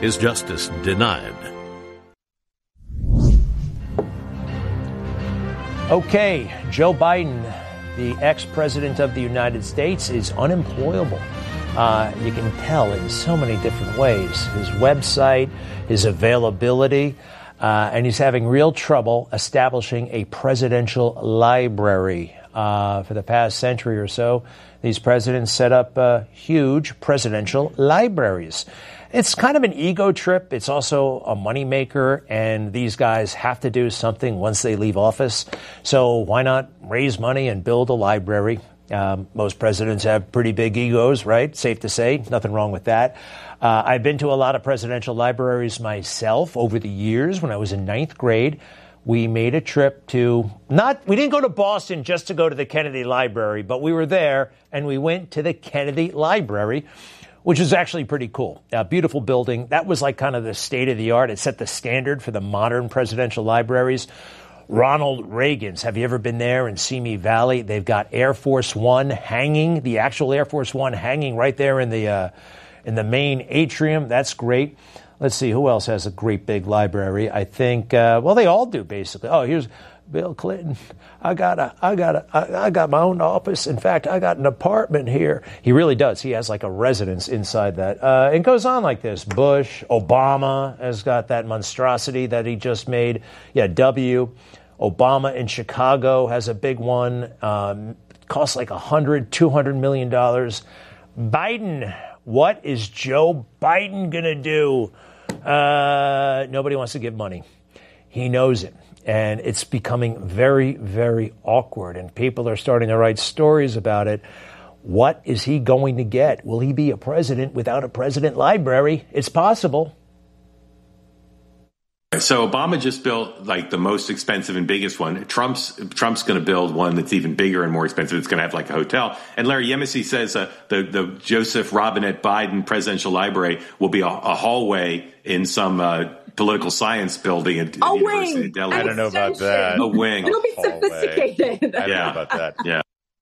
his justice denied. Okay, Joe Biden, the ex-president of the United States, is unemployable. You can tell in so many different ways. His website, his availability, and he's having real trouble establishing a presidential library. For the past century or so, these presidents set up huge presidential libraries. It's kind of an ego trip. It's also a moneymaker, and these guys have to do something once they leave office. So why not raise money and build a library? Most presidents have pretty big egos, right? Safe to say. Nothing wrong with that. I've been to a lot of presidential libraries myself over the years. When I was in ninth grade, we made a trip to we didn't go to Boston just to go to the Kennedy Library, but we were there and we went to the Kennedy Library, which is actually pretty cool. A beautiful building. That was like kind of the state of the art. It set the standard for the modern presidential libraries. Ronald Reagan's. Have you ever been there in Simi Valley? They've got Air Force One hanging, the actual Air Force One hanging right there in the main atrium. That's great. Let's see, who else has a great big library? I think, they all do basically. Oh, here's Bill Clinton. I got my own office. In fact, I got an apartment here. He really does. He has like a residence inside that. It goes on like this. Bush, Obama has got that monstrosity that he just made. Yeah, Obama in Chicago has a big one. Costs like $200 million. Biden, what is Joe Biden going to do? Nobody wants to give money. He knows it. And it's becoming very, very awkward. And people are starting to write stories about it. What is he going to get? Will he be a president without a president library? It's possible. So Obama just built like the most expensive and biggest one. Trump's going to build one that's even bigger and more expensive. It's going to have like a hotel. And Larry Yemisi says the Joseph Robinette Biden Presidential Library will be a hallway in some political science building at the University of Delaware. I don't know about that. A wing. It'll be sophisticated. I don't know about that. Yeah.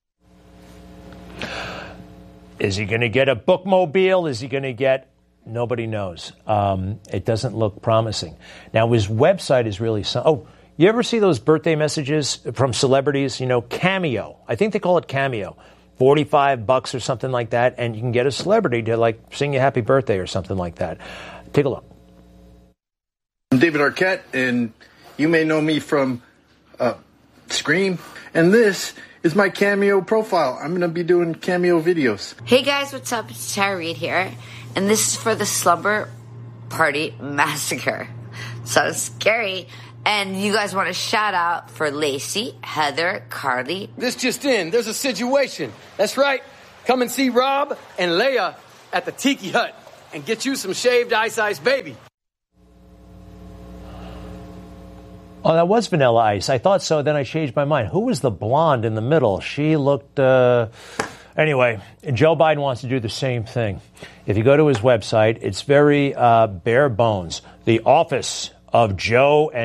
Is he going to get a bookmobile? Is he going to get... Nobody knows. It doesn't look promising. Now, his website is really... you ever see those birthday messages from celebrities? You know, Cameo. I think they call it Cameo. $45 or something like that. And you can get a celebrity to, like, sing you happy birthday or something like that. Take a look. I'm David Arquette, and you may know me from Scream. And this is my Cameo profile. I'm going to be doing Cameo videos. Hey guys, what's up? It's Tara Reid here. And this is for the Slumber Party Massacre. So scary. And you guys want a shout out for Lacey, Heather, Carly. This just in. There's a situation. That's right. Come and see Rob and Leia at the Tiki Hut and get you some shaved Ice Baby. Oh, that was Vanilla Ice. I thought so. Then I changed my mind. Who was the blonde in the middle? She looked... Anyway, Joe Biden wants to do the same thing. If you go to his website, it's very bare bones. The office of Joe and